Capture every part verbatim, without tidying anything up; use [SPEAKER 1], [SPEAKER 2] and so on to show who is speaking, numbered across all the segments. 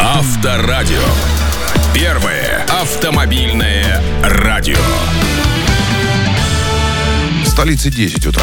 [SPEAKER 1] Авторадио. Первое автомобильное радио.
[SPEAKER 2] В столице десять утра.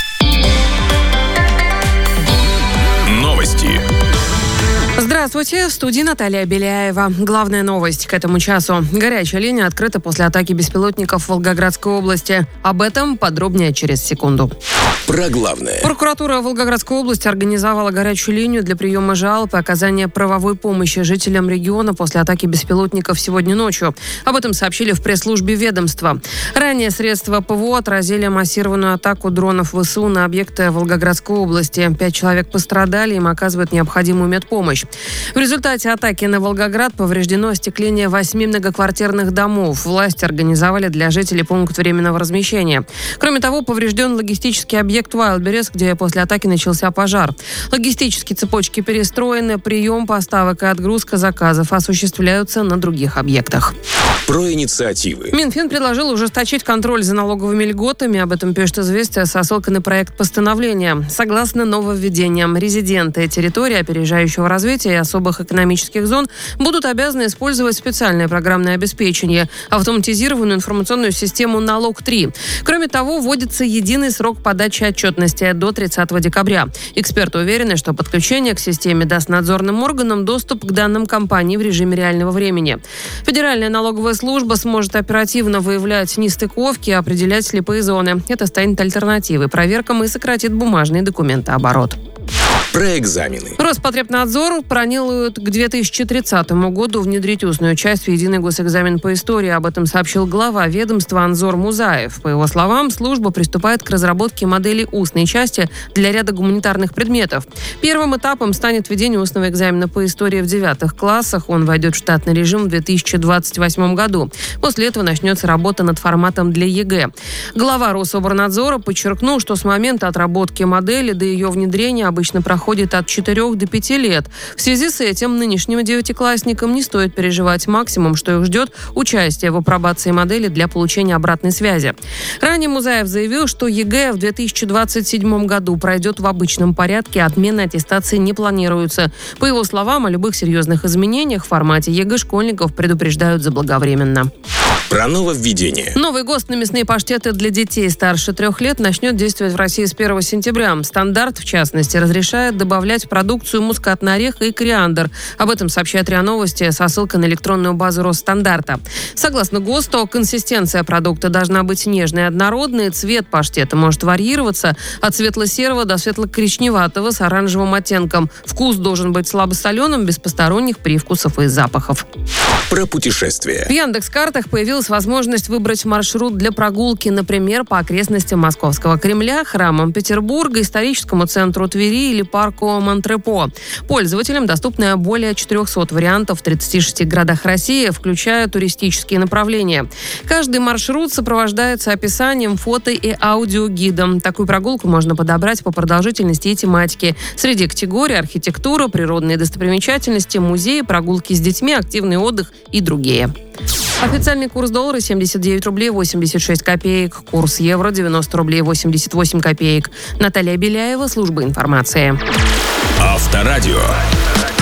[SPEAKER 1] Новости.
[SPEAKER 3] Здравствуйте, в студии Наталья Беляева. Главная новость к этому часу. Горячая линия открыта после атаки беспилотников в Волгоградской области. Об этом подробнее через секунду.
[SPEAKER 1] Про главное.
[SPEAKER 3] Прокуратура Волгоградской области организовала горячую линию для приема жалоб и оказания правовой помощи жителям региона после атаки беспилотников сегодня ночью. Об этом сообщили в пресс-службе ведомства. Ранее средства ПВО отразили массированную атаку дронов ВСУ на объекты Волгоградской области. Пять человек пострадали, им оказывают необходимую медпомощь. В результате атаки на Волгоград повреждено остекление восьми многоквартирных домов. Власти организовали для жителей пункт временного размещения. Кроме того, поврежден логистический объект Wildberries, где после атаки начался пожар. Логистические цепочки перестроены, прием поставок и отгрузка заказов осуществляются на других объектах.
[SPEAKER 1] Про инициативы.
[SPEAKER 3] Минфин предложил ужесточить контроль за налоговыми льготами. Об этом пишет «Известия» со ссылкой на проект постановления. Согласно нововведениям, резиденты территории опережающего развития и особых экономических зон будут обязаны использовать специальное программное обеспечение, автоматизированную информационную систему «Налог три». Кроме того, вводится единый срок подачи отчетности до тридцатого декабря. Эксперты уверены, что подключение к системе даст надзорным органам доступ к данным компании в режиме реального времени. Федеральная налоговая служба сможет оперативно выявлять нестыковки и определять слепые зоны. Это станет альтернативой проверкам и сократит бумажный документооборот.
[SPEAKER 1] Про экзамены.
[SPEAKER 3] Роспотребнадзор планирует к две тысячи тридцатому году внедрить устную часть в единый госэкзамен по истории. Об этом сообщил глава ведомства Анзор Музаев. По его словам, служба приступает к разработке модели устной части для ряда гуманитарных предметов. Первым этапом станет введение устного экзамена по истории в девятых классах. Он войдет в штатный режим в две тысячи двадцать восьмом году. После этого начнется работа над форматом для ЕГЭ. Глава Рособорнадзора подчеркнул, что с момента отработки модели до ее внедрения обычно проходит ходит от четырёх до пяти лет. В связи с этим нынешним девятиклассникам не стоит переживать. Максимум, что их ждет, участие в апробации модели для получения обратной связи. Ранее Музаев заявил, что ЕГЭ в две тысячи двадцать седьмом году пройдет в обычном порядке, отмены аттестации не планируется. По его словам, о любых серьезных изменениях в формате ЕГЭ школьников предупреждают заблаговременно.
[SPEAKER 1] Про нововведение.
[SPEAKER 3] Новый ГОСТ на мясные паштеты для детей старше трех лет начнет действовать в России с первого сентября. Стандарт, в частности, разрешает добавлять в продукцию мускатный орех и кориандр. Об этом сообщает РИА Новости со ссылкой на электронную базу Росстандарта. Согласно ГОСТу, консистенция продукта должна быть нежной и однородной. Цвет паштета может варьироваться от светло-серого до светло-коричневатого с оранжевым оттенком. Вкус должен быть слабосоленым, без посторонних привкусов и запахов.
[SPEAKER 1] Про путешествия.
[SPEAKER 3] В Яндекс.Картах появилась возможность выбрать маршрут для прогулки, например, по окрестностям Московского Кремля, храмам Петербурга, историческому центру Твери или парку Монтрепо. Пользователям доступны более четырехсот вариантов в тридцати шести городах России, включая туристические направления. Каждый маршрут сопровождается описанием, фото и аудиогидом. Такую прогулку можно подобрать по продолжительности и тематике. Среди категорий архитектура, природные достопримечательности, музеи, прогулки с детьми, активный отдых и другие. Официальный курс доллара семьдесят девять рублей восемьдесят шесть копеек. Курс евро девяносто рублей восемьдесят восемь копеек. Наталья Беляева, служба информации.
[SPEAKER 1] Авторадио.